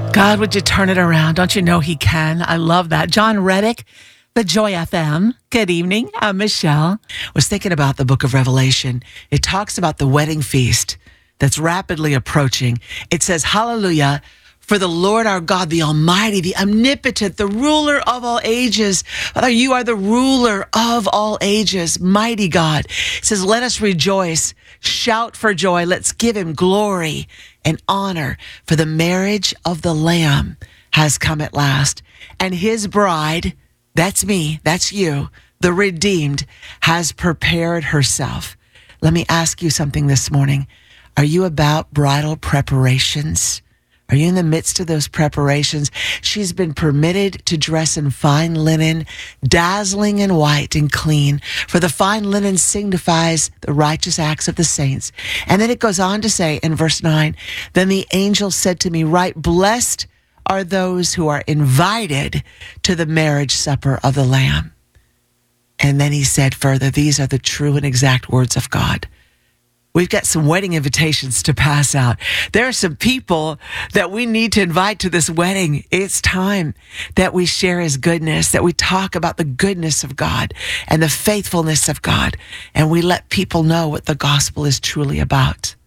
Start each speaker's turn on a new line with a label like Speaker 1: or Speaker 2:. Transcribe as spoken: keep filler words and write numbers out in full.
Speaker 1: God, would you turn it around? Don't you know he can? I love that. John Reddick, the Joy F M. Good evening. I'm Michelle. Was thinking about the book of Revelation. It talks about the wedding feast that's rapidly approaching. It says, hallelujah, for the Lord our God, the Almighty, the Omnipotent, the ruler of all ages. Father, you are the ruler of all ages, mighty God. It says, let us rejoice, shout for joy. Let's give him glory and honor, for the marriage of the Lamb has come at last. And his bride, that's me, that's you, the redeemed, has prepared herself. Let me ask you something this morning. Are you about bridal preparations? Are you in the midst of those preparations? She's been permitted to dress in fine linen, dazzling and white and clean, for the fine linen signifies the righteous acts of the saints. And then it goes on to say in verse nine, then the angel said to me, right, blessed are those who are invited to the marriage supper of the Lamb. And then he said further, these are the true and exact words of God. We've got some wedding invitations to pass out. There are some people that we need to invite to this wedding. It's time that we share his goodness, that we talk about the goodness of God and the faithfulness of God, and we let people know what the gospel is truly about.